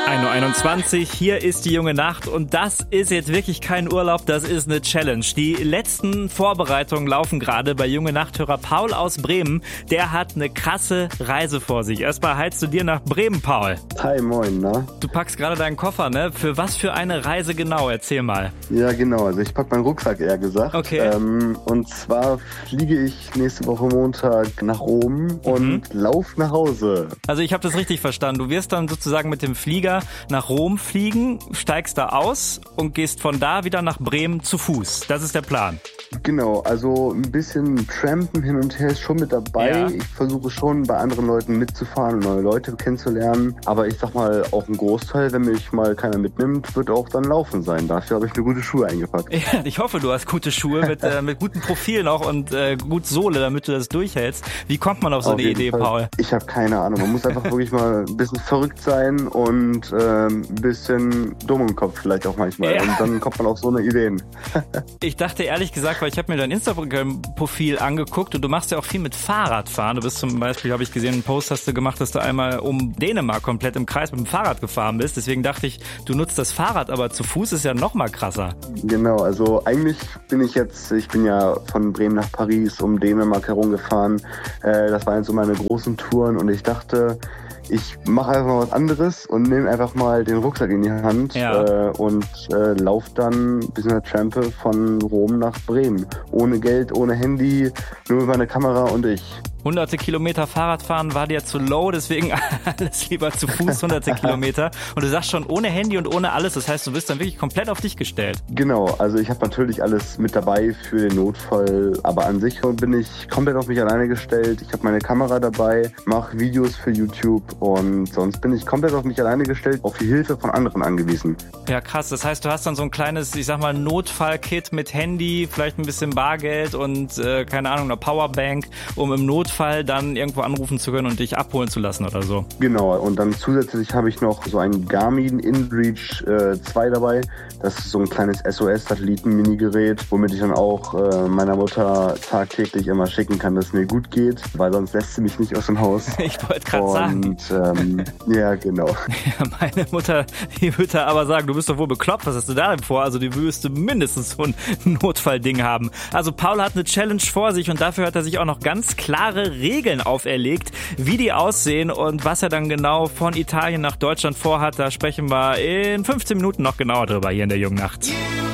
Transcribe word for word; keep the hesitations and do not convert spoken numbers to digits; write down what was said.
ein Uhr einundzwanzig, hier ist die junge Nacht und das ist jetzt wirklich kein Urlaub, das ist eine Challenge. Die letzten Vorbereitungen laufen gerade bei junge Nachthörer Paul aus Bremen. Der hat eine krasse Reise vor sich. Erstmal heilst du dir nach Bremen, Paul. Hi, moin, na? Du packst gerade deinen Koffer, ne? Für was für eine Reise genau? Erzähl mal. Ja, genau. Also ich pack meinen Rucksack, eher gesagt. Okay. Ähm, und zwar fliege ich nächste Woche Montag nach Rom und mhm. lauf nach Hause. Also ich habe das richtig verstanden. Du wirst dann sozusagen mit dem Flieger nach Rom fliegen, steigst da aus und gehst von da wieder nach Bremen zu Fuß. Das ist der Plan. Genau, also ein bisschen Trampen hin und her ist schon mit dabei. Ja. Ich versuche schon bei anderen Leuten mitzufahren und neue Leute kennenzulernen. Aber ich sag mal, auch ein Großteil, wenn mich mal keiner mitnimmt, wird auch dann Laufen sein. Dafür habe ich mir gute Schuhe eingepackt. Ja, ich hoffe, du hast gute Schuhe mit, äh, mit gutem Profil noch und äh, gut Sohle, damit du das durchhältst. Wie kommt man auf so auf eine Idee, Fall. Paul? Ich habe keine Ahnung. Man muss einfach wirklich mal ein bisschen verrückt sein und äh, ein bisschen dumm im Kopf vielleicht auch manchmal. Ja. Und dann kommt man auf so eine Ideen. Ich dachte ehrlich gesagt, weil ich habe mir dein Instagram-Profil angeguckt und du machst ja auch viel mit Fahrradfahren. Du bist zum Beispiel, habe ich gesehen, einen Post hast du gemacht, dass du einmal um Dänemark komplett im Kreis mit dem Fahrrad gefahren bist. Deswegen dachte ich, du nutzt das Fahrrad, aber zu Fuß ist ja noch mal krasser. Genau, also eigentlich bin ich jetzt, ich bin ja von Bremen nach Paris um Dänemark herumgefahren. Äh, das waren jetzt so meine großen Touren und ich dachte, ich mache einfach mal was anderes und nehme einfach mal den Rucksack in die Hand ja. äh, und äh, laufe dann bis in der Trampe von Rom nach Bremen. Ohne Geld, ohne Handy, nur mit meiner Kamera und ich. Hunderte Kilometer Fahrradfahren war dir zu low, deswegen alles lieber zu Fuß, hunderte Kilometer. Und du sagst schon, ohne Handy und ohne alles, das heißt, du bist dann wirklich komplett auf dich gestellt. Genau, also ich habe natürlich alles mit dabei für den Notfall, aber an sich bin ich komplett auf mich alleine gestellt. Ich habe meine Kamera dabei, mache Videos für YouTube und sonst bin ich komplett auf mich alleine gestellt, auf die Hilfe von anderen angewiesen. Ja, krass, das heißt, du hast dann so ein kleines, ich sag mal, Notfallkit mit Handy, vielleicht ein bisschen Bargeld und, äh, keine Ahnung, eine Powerbank, um im Notfall Fall dann irgendwo anrufen zu können und dich abholen zu lassen oder so. Genau, und dann zusätzlich habe ich noch so ein Garmin InReach äh, zwei dabei. Das ist so ein kleines S O S-Satelliten-Mini-Gerät, womit ich dann auch äh, meiner Mutter tagtäglich immer schicken kann, dass es mir gut geht, weil sonst lässt sie mich nicht aus dem Haus. Ich wollte gerade sagen. Und ähm, ja, genau. Ja, meine Mutter, die würde aber sagen, du bist doch wohl bekloppt, was hast du da denn vor? Also die müsste mindestens so ein Notfallding haben. Also Paul hat eine Challenge vor sich und dafür hat er sich auch noch ganz klare Regeln auferlegt, wie die aussehen und was er dann genau von Italien nach Deutschland vorhat. Da sprechen wir in fünfzehn Minuten noch genauer drüber hier in der jungen Nacht.